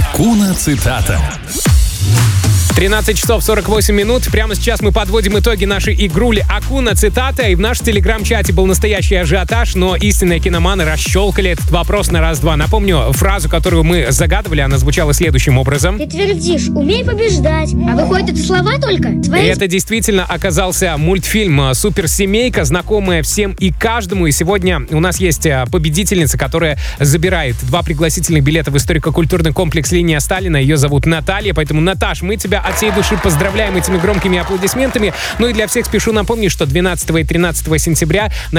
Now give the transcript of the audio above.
Акуна цитата. 13 часов 48 минут. Прямо сейчас мы подводим итоги нашей игрули «Акуна цитата». И в нашем телеграм-чате был настоящий ажиотаж, но истинные киноманы расщелкали этот вопрос на раз-два. Напомню фразу, которую мы загадывали, она звучала следующим образом. Ты твердишь: умей побеждать. А выходит, это слова только? И это действительно оказался мультфильм «Суперсемейка», знакомая всем и каждому. И сегодня у нас есть победительница, которая забирает 2 пригласительных билета в историко-культурный комплекс «Линия Сталина». Ее зовут Наталья. Поэтому, Наташ, мы тебя от всей души поздравляем этими громкими аплодисментами. Ну и для всех спешу напомнить, что 12 и 13 сентября на